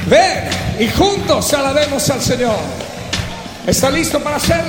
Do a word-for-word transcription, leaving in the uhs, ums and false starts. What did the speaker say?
Ven y juntos alabemos al Señor. ¿Está listo para hacerlo?